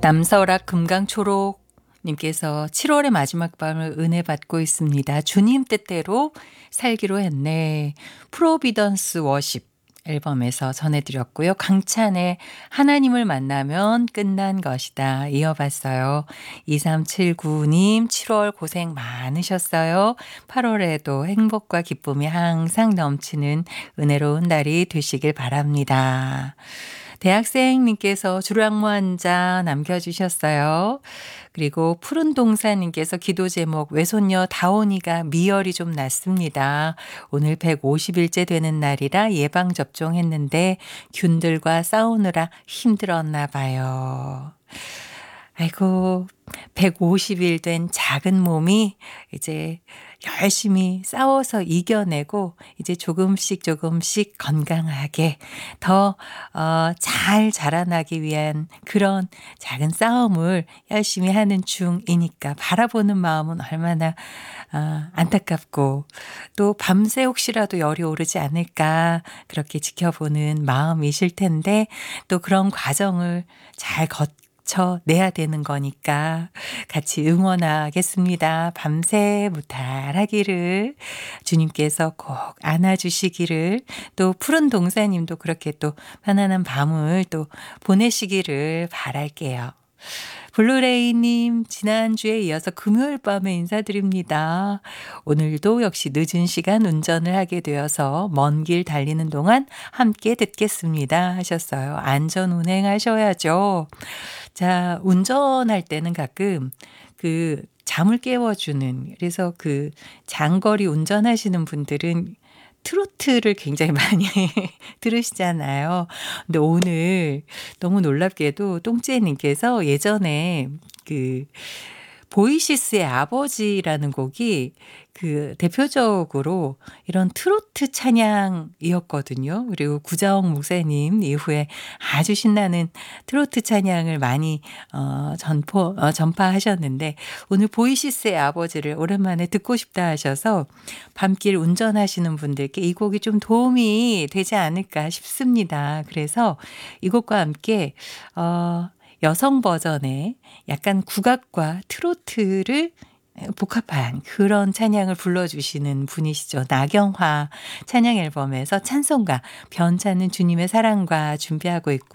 남설악 금강초록 님께서 7월의 마지막 밤을 은혜 받고 있습니다. 주님 뜻대로 살기로 했네. 프로비던스 워십 앨범에서 전해드렸고요. 강찬의 하나님을 만나면 끝난 것이다 이어봤어요. 2379님 7월 고생 많으셨어요. 8월에도 행복과 기쁨이 항상 넘치는 은혜로운 날이 되시길 바랍니다. 대학생님께서 주량모 한 잔 남겨주셨어요. 그리고 푸른 동사님께서 기도 제목 외손녀 다온이가 미열이 좀 났습니다. 오늘 150일째 되는 날이라 예방접종했는데 균들과 싸우느라 힘들었나 봐요. 아이고 150일 된 작은 몸이 이제 열심히 싸워서 이겨내고 이제 조금씩 건강하게 더 잘 자라나기 위한 그런 작은 싸움을 열심히 하는 중이니까 바라보는 마음은 얼마나 안타깝고 또 밤새 혹시라도 열이 오르지 않을까 그렇게 지켜보는 마음이실 텐데 또 그런 과정을 잘 내야 되는 거니까 같이 응원하겠습니다. 밤새 무탈하기를 주님께서 꼭 안아주시기를 또 푸른 동사님도 그렇게 또 편안한 밤을 또 보내시기를 바랄게요. 블루레이님 지난주에 이어서 금요일 밤에 인사드립니다. 오늘도 역시 늦은 시간 운전을 하게 되어서 먼 길 달리는 동안 함께 듣겠습니다 하셨어요. 안전 운행하셔야죠. 자, 운전할 때는 가끔 그 잠을 깨워주는 그래서 그 장거리 운전하시는 분들은 트로트를 굉장히 많이 들으시잖아요. 근데 오늘 너무 놀랍게도 똥째님께서 예전에 그 보이시스의 아버지라는 곡이 그 대표적으로 이런 트로트 찬양이었거든요. 그리고 구자옥 목사님 이후에 아주 신나는 트로트 찬양을 많이 전파하셨는데 오늘 보이시스의 아버지를 오랜만에 듣고 싶다 하셔서 밤길 운전하시는 분들께 이 곡이 좀 도움이 되지 않을까 싶습니다. 그래서 이 곡과 함께 여성 버전의 약간 국악과 트로트를 복합한 그런 찬양을 불러주시는 분이시죠. 나경화 찬양 앨범에서 찬송가 변찮은 주님의 사랑과 준비하고 있고